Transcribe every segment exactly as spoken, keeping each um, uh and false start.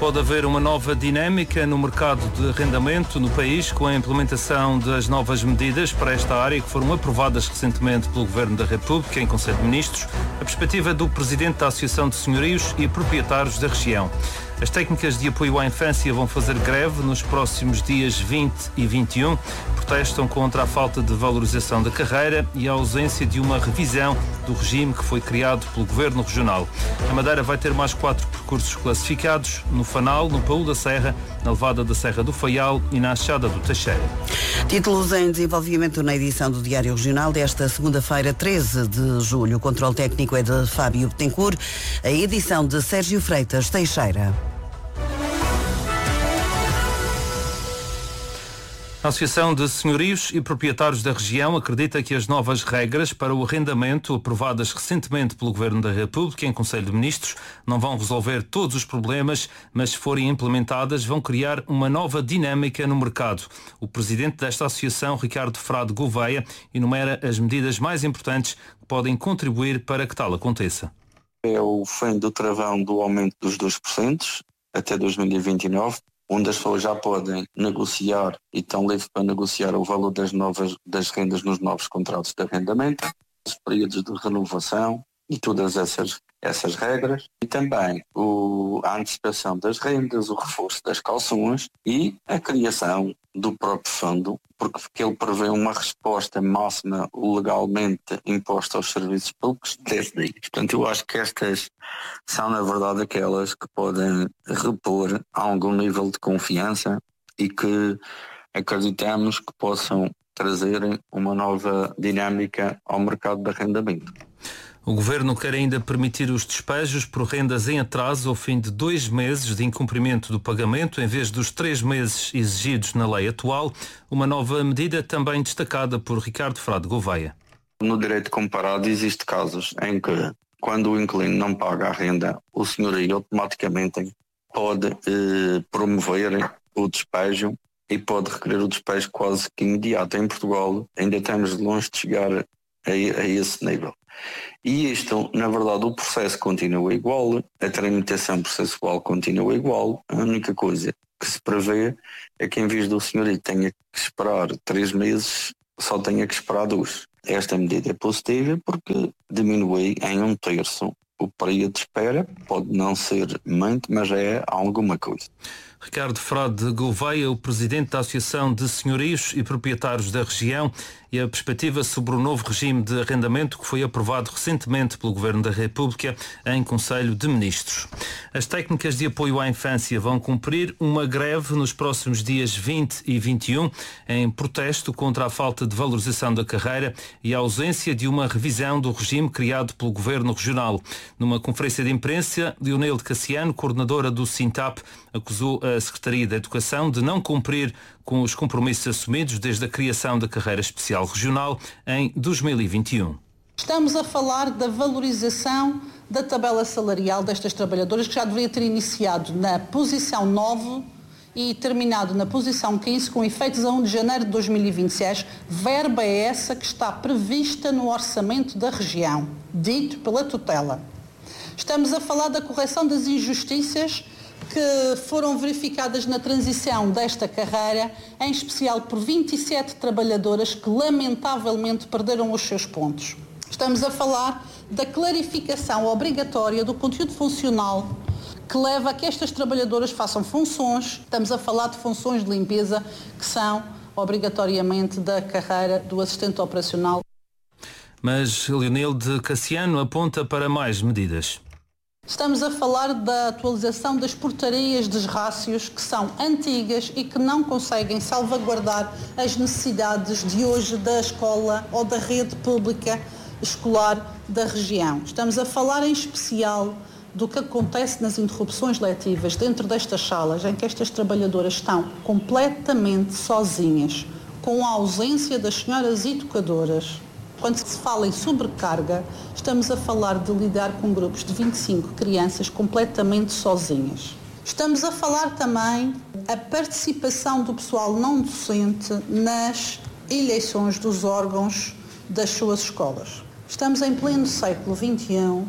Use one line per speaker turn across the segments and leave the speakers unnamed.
Pode haver uma nova dinâmica no mercado de arrendamento no país com a implementação das novas medidas para esta área que foram aprovadas recentemente pelo Governo da República em Conselho de Ministros. A perspectiva é do Presidente da Associação de Senhorios e Proprietários da região. As técnicas de apoio à infância vão fazer greve nos próximos dias vinte e vinte e um. Protestam contra a falta de valorização da carreira e a ausência de uma revisão do regime que foi criado pelo Governo Regional. A Madeira vai ter mais quatro percursos classificados: no Fanal, no Paulo da Serra, na Levada da Serra do Faial e na Achada do Teixeira.
Títulos em desenvolvimento na edição do Diário Regional desta segunda-feira, treze de julho. O controle técnico é de Fábio Betancourt, a edição de Sérgio Freitas Teixeira.
A Associação de Senhorios e Proprietários da região acredita que as novas regras para o arrendamento, aprovadas recentemente pelo Governo da República em Conselho de Ministros, não vão resolver todos os problemas, mas se forem implementadas vão criar uma nova dinâmica no mercado. O presidente desta associação, Ricardo Frade Gouveia, enumera as medidas mais importantes que podem contribuir para que tal aconteça.
É o fim do travão do aumento dos dois por cento até dois mil e vinte e nove. Onde as pessoas já podem negociar e estão livres para negociar o valor das novas das rendas nos novos contratos de arrendamento, os períodos de renovação e todas essas, essas regras, e também o, a antecipação das rendas, o reforço das calções e a criação do próprio fundo, porque ele prevê uma resposta máxima legalmente imposta aos serviços públicos de dez dias. Portanto, eu acho que estas são, na verdade, aquelas que podem repor algum nível de confiança e que acreditamos que possam trazer uma nova dinâmica ao mercado de arrendamento.
O Governo quer ainda permitir os despejos por rendas em atraso ao fim de dois meses de incumprimento do pagamento, em vez dos três meses exigidos na lei atual, uma nova medida também destacada por Ricardo Frade Gouveia.
No direito comparado existe casos em que, quando o inquilino não paga a renda, o senhorio automaticamente pode eh, promover o despejo e pode requerer o despejo quase que imediato. Em Portugal ainda estamos longe de chegar a, a esse nível. E isto, na verdade, o processo continua igual, a tramitação processual continua igual. A única coisa que se prevê é que, em vez do senhorio tenha que esperar três meses, só tenha que esperar dois. Esta medida é positiva porque diminui em um terço o período de espera. Pode não ser muito, mas é alguma coisa.
Ricardo Frade Gouveia, o presidente da Associação de Senhorios e Proprietários da região, e a perspectiva sobre o novo regime de arrendamento que foi aprovado recentemente pelo Governo da República em Conselho de Ministros. As técnicas de apoio à infância vão cumprir uma greve nos próximos dias vinte e vinte e um em protesto contra a falta de valorização da carreira e a ausência de uma revisão do regime criado pelo Governo Regional. Numa conferência de imprensa, Leonilde Cassiano, coordenadora do Sintap, acusou a Secretaria da Educação de não cumprir com os compromissos assumidos desde a criação da carreira especial regional em dois mil e vinte e um.
Estamos a falar da valorização da tabela salarial destas trabalhadoras, que já deveria ter iniciado na posição nove e terminado na posição quinze, com efeitos a primeiro de janeiro de dois mil e vinte e seis, verba é essa que está prevista no orçamento da região, dito pela tutela. Estamos a falar da correção das injustiças que foram verificadas na transição desta carreira, em especial por vinte e sete trabalhadoras que lamentavelmente perderam os seus pontos. Estamos a falar da clarificação obrigatória do conteúdo funcional que leva a que estas trabalhadoras façam funções, estamos a falar de funções de limpeza que são obrigatoriamente da carreira do assistente operacional.
Mas Leonilde Cassiano aponta para mais medidas.
Estamos a falar da atualização das portarias dos rácios que são antigas e que não conseguem salvaguardar as necessidades de hoje da escola ou da rede pública escolar da região. Estamos a falar em especial do que acontece nas interrupções letivas dentro destas salas, em que estas trabalhadoras estão completamente sozinhas, com a ausência das senhoras educadoras. Quando se fala em sobrecarga, estamos a falar de lidar com grupos de vinte e cinco crianças completamente sozinhas. Estamos a falar também a participação do pessoal não docente nas eleições dos órgãos das suas escolas. Estamos em pleno século vinte e um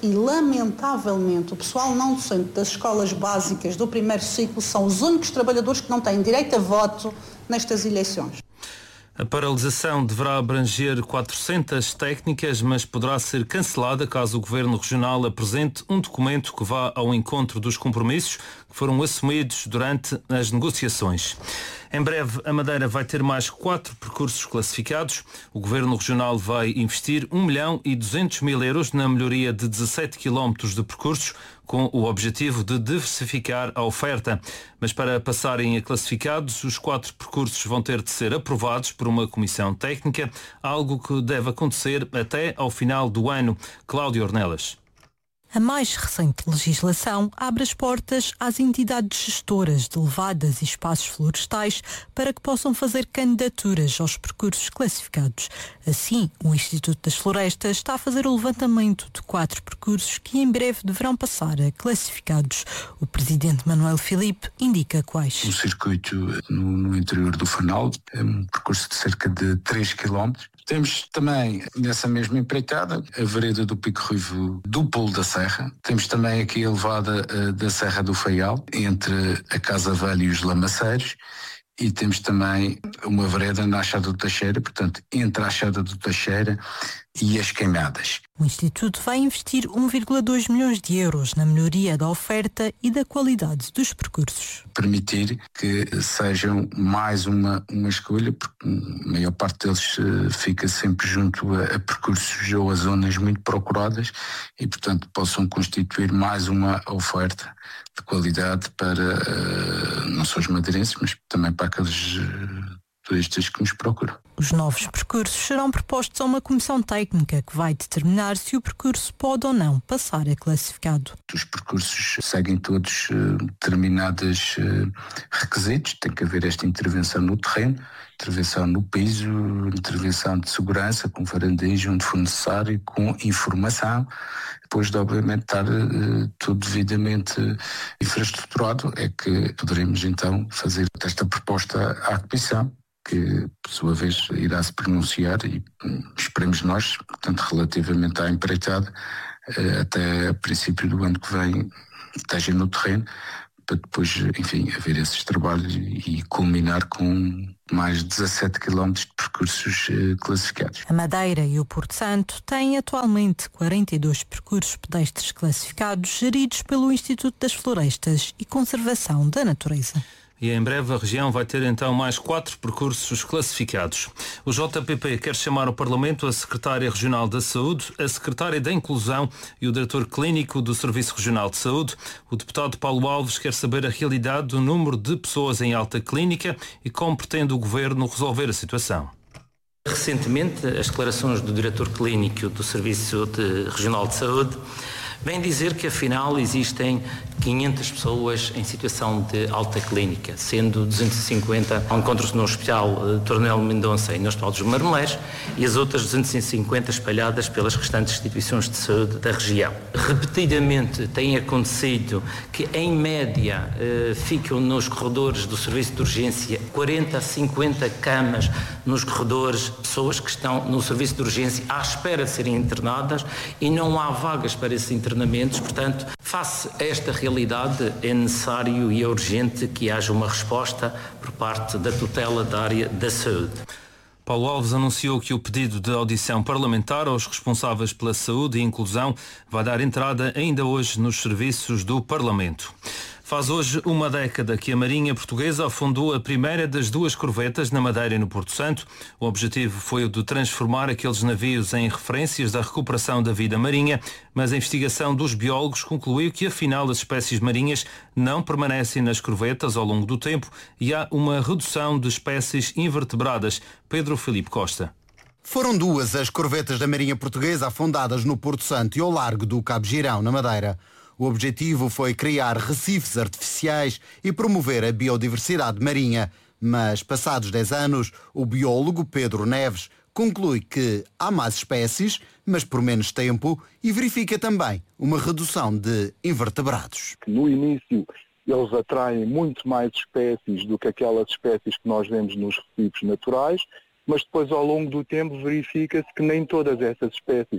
e, lamentavelmente, o pessoal não docente das escolas básicas do primeiro ciclo são os únicos trabalhadores que não têm direito a voto nestas eleições.
A paralisação deverá abranger quatrocentas técnicas, mas poderá ser cancelada caso o Governo Regional apresente um documento que vá ao encontro dos compromissos que foram assumidos durante as negociações. Em breve, a Madeira vai ter mais quatro percursos classificados. O Governo Regional vai investir um milhão e duzentos mil euros na melhoria de dezassete quilómetros de percursos, com o objetivo de diversificar a oferta. Mas para passarem a classificados, os quatro percursos vão ter de ser aprovados por uma comissão técnica, algo que deve acontecer até ao final do ano. Cláudio Ornelas.
A mais recente legislação abre as portas às entidades gestoras de levadas e espaços florestais para que possam fazer candidaturas aos percursos classificados. Assim, o Instituto das Florestas está a fazer o levantamento de quatro percursos que em breve deverão passar a classificados. O presidente Manuel Filipe indica quais.
O circuito no, no interior do Fanal é um percurso de cerca de três quilómetros. Temos também, nessa mesma empreitada, a vereda do Pico Ruivo do Pulo da Serra. Temos também aqui a levada uh, da Serra do Faial, entre a Casa Velha e os Lamaceiros. E temos também uma vereda na Achada do Teixeira, portanto, entre a Achada do Teixeira e as Queimadas.
O Instituto vai investir um vírgula dois milhões de euros na melhoria da oferta e da qualidade dos percursos.
Permitir que sejam mais uma, uma escolha, porque a maior parte deles uh, fica sempre junto a, a percursos ou a zonas muito procuradas e, portanto, possam constituir mais uma oferta de qualidade para uh, não só os madeirenses, mas também para aqueles uh, turistas que nos procuram.
Os novos percursos serão propostos a uma comissão técnica que vai determinar se o percurso pode ou não passar a classificado.
Os percursos seguem todos uh, determinados uh, requisitos. Tem que haver esta intervenção no terreno, intervenção no piso, intervenção de segurança, com varandejo onde for necessário, com informação. Depois de, obviamente, estar uh, tudo devidamente uh, infraestruturado, é que poderemos, então, fazer esta proposta à Comissão, que, por sua vez, irá se pronunciar e um, esperemos nós, portanto, relativamente à empreitada, uh, até a princípio do ano que vem, esteja no terreno, para depois, enfim, haver esses trabalhos e culminar com mais dezassete quilómetros de percursos eh, classificados.
A Madeira e o Porto Santo têm atualmente quarenta e dois percursos pedestres classificados, geridos pelo Instituto das Florestas e Conservação da Natureza.
E em breve a região vai ter então mais quatro percursos classificados. O J P P quer chamar ao Parlamento a Secretária Regional da Saúde, a Secretária da Inclusão e o Diretor Clínico do Serviço Regional de Saúde. O deputado Paulo Alves quer saber a realidade do número de pessoas em alta clínica e como pretende o Governo resolver a situação.
Recentemente, as declarações do Diretor Clínico do Serviço de Regional de Saúde vem dizer que afinal existem quinhentas pessoas em situação de alta clínica, sendo duzentas e cinquenta encontram-se no Hospital Tornel Mendonça e no Hospital dos Marmeleiros e as outras duzentas e cinquenta espalhadas pelas restantes instituições de saúde da região. Repetidamente tem acontecido que em média eh, ficam nos corredores do serviço de urgência quarenta a cinquenta camas nos corredores, pessoas que estão no serviço de urgência à espera de serem internadas e não há vagas para esses internamentos. Portanto, face a esta realidade, é necessário e é urgente que haja uma resposta por parte da tutela da área da saúde.
Paulo Alves anunciou que o pedido de audição parlamentar aos responsáveis pela saúde e inclusão vai dar entrada ainda hoje nos serviços do Parlamento. Faz hoje uma década que a Marinha Portuguesa afundou a primeira das duas corvetas na Madeira e no Porto Santo. O objetivo foi o de transformar aqueles navios em referências da recuperação da vida marinha, mas a investigação dos biólogos concluiu que afinal as espécies marinhas não permanecem nas corvetas ao longo do tempo e há uma redução de espécies invertebradas. Pedro Filipe Costa.
Foram duas as corvetas da Marinha Portuguesa afundadas no Porto Santo e ao largo do Cabo Girão, na Madeira. O objetivo foi criar recifes artificiais e promover a biodiversidade marinha. Mas, passados dez anos, o biólogo Pedro Neves conclui que há mais espécies, mas por menos tempo, e verifica também uma redução de invertebrados.
No início, eles atraem muito mais espécies do que aquelas espécies que nós vemos nos recifes naturais, mas depois, ao longo do tempo, verifica-se que nem todas essas espécies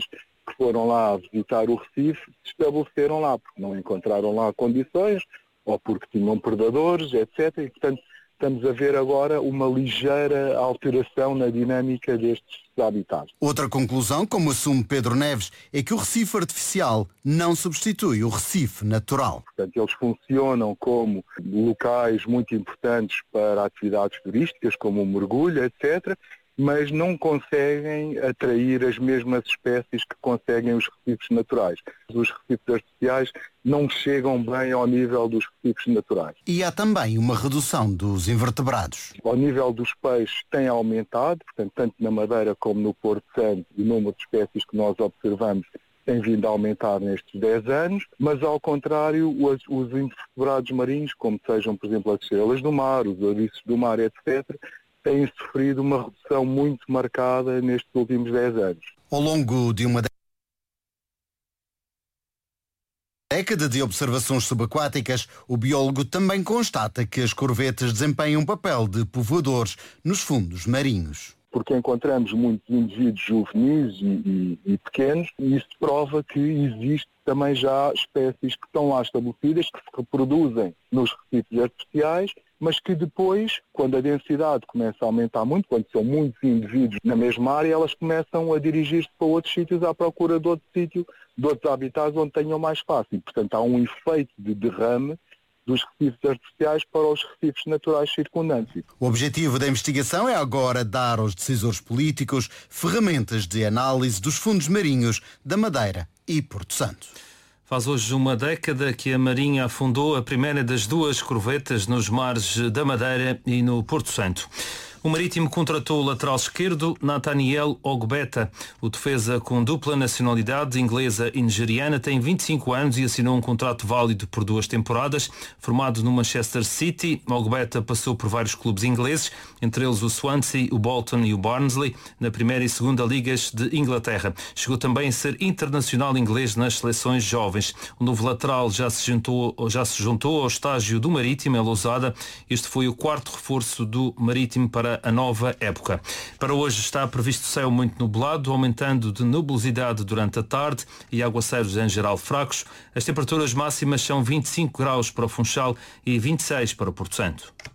que foram lá visitar o Recife se estabeleceram lá, porque não encontraram lá condições, ou porque tinham predadores, etcétera. E, portanto, estamos a ver agora uma ligeira alteração na dinâmica destes habitats.
Outra conclusão, como assume Pedro Neves, é que o Recife artificial não substitui o Recife natural.
Portanto, eles funcionam como locais muito importantes para atividades turísticas, como o mergulho, etcétera, mas não conseguem atrair as mesmas espécies que conseguem os recifes naturais. Os recifes artificiais não chegam bem ao nível dos recifes naturais.
E há também uma redução dos invertebrados.
Ao nível dos peixes tem aumentado, portanto, tanto na Madeira como no Porto Santo, o número de espécies que nós observamos tem vindo a aumentar nestes dez anos, mas ao contrário, os, os invertebrados marinhos, como sejam, por exemplo, as estrelas do mar, os ouriços do mar, etcétera, têm sofrido uma redução muito marcada nestes últimos dez anos.
Ao longo de uma década de observações subaquáticas, o biólogo também constata que as corvetas desempenham um papel de povoadores nos fundos marinhos.
Porque encontramos muitos indivíduos juvenis e, e, e pequenos, e isso prova que existe também já espécies que estão lá estabelecidas, que se reproduzem nos recifes artificiais, mas que depois, quando a densidade começa a aumentar muito, quando são muitos indivíduos na mesma área, elas começam a dirigir-se para outros sítios à procura de outro sítio, de outros habitats onde tenham mais espaço. E, portanto, há um efeito de derrame dos recifes artificiais para os recifes naturais circundantes.
O objetivo da investigação é agora dar aos decisores políticos ferramentas de análise dos fundos marinhos da Madeira e Porto Santo.
Faz hoje uma década que a Marinha afundou a primeira das duas corvetas nos mares da Madeira e no Porto Santo. O Marítimo contratou o lateral esquerdo Nathaniel Ogbeta. O defesa com dupla nacionalidade inglesa e nigeriana tem vinte e cinco anos e assinou um contrato válido por duas temporadas. Formado no Manchester City, Ogbeta passou por vários clubes ingleses, entre eles o Swansea, o Bolton e o Barnsley, na primeira e segunda ligas de Inglaterra. Chegou também a ser internacional inglês nas seleções jovens. O novo lateral já se juntou, já se juntou ao estágio do Marítimo em Lousada. Este foi o quarto reforço do Marítimo para a nova época. Para hoje está previsto céu muito nublado, aumentando de nubosidade durante a tarde e aguaceiros em geral fracos. As temperaturas máximas são vinte e cinco graus para o Funchal e vinte e seis para o Porto Santo.